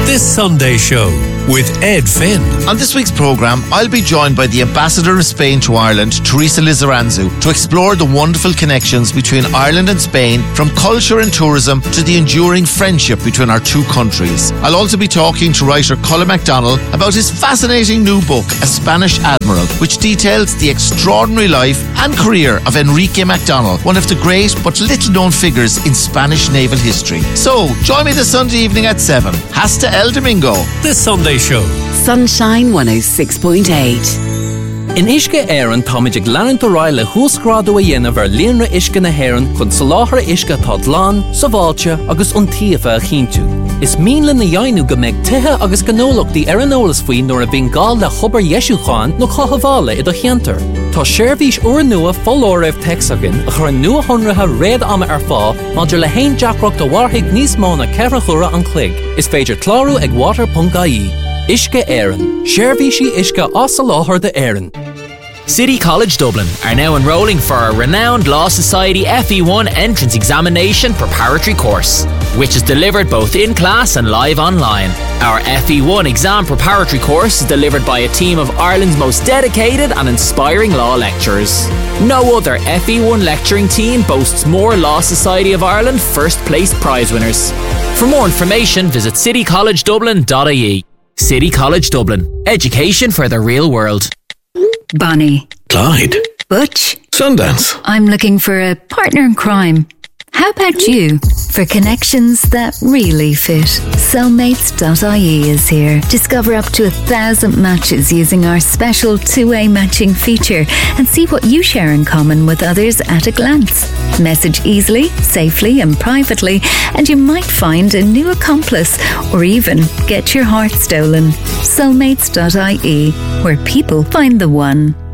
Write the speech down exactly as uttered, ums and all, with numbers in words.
This Sunday Show with Ed Finn. On this week's programme, I'll be joined by the Ambassador of Spain to Ireland, Teresa Lizaranzu, to explore the wonderful connections between Ireland and Spain, from culture and tourism to the enduring friendship between our two countries. I'll also be talking to writer Colin McDonald about his fascinating new book, A Spanish Admiral, which details the extraordinary life and career of Enrique MacDonald, one of the great but little-known figures in Spanish naval history. So, join me this Sunday evening at seven. Hasta El Domingo. This Sunday Show. Sunshine one oh six point eight. In Ishka Éireann táiméid leanúint O'Reilly húsgrádu a dhéanamh ar líonra Ishka na hÉireann chun soláthar Ishka tá dlán, saváilte agus iontaofa a chinntiú. Is míle na dhéanú go mbeidh tithe agus gnólachtaí ar an eolas faoin nuair a bhíonn gál le chobar Yesúcháin nó chothabhála i do cheantar. Tá seirbhís uair nua follóireamh texagan a chur nua honratha réad ama ar fá maidir le haon deacracht a bharthaigh níos mó na ceithre chura an chloig. Is féidir clárú ag water dot I E. Ishka Éireann. Seirbhísí Ishka as sa láthair de Éireann. City College Dublin are now enrolling for a renowned Law Society F E one entrance examination preparatory course, which is delivered both in class and live online. Our F E one exam preparatory course is delivered by a team of Ireland's most dedicated and inspiring law lecturers. No other F E one lecturing team boasts more Law Society of Ireland first place prize winners. For more information, visit city college dublin dot I E. City College Dublin. Education for the real world. Bonnie. Clyde. Butch. Sundance. I'm looking for a partner in crime. How about you? For connections that really fit, Cellmates dot I E is here. Discover up to a thousand matches using our special two-way matching feature and see what you share in common with others at a glance. Message easily, safely and privately, and you might find a new accomplice or even get your heart stolen. Cellmates dot I E, where people find the one.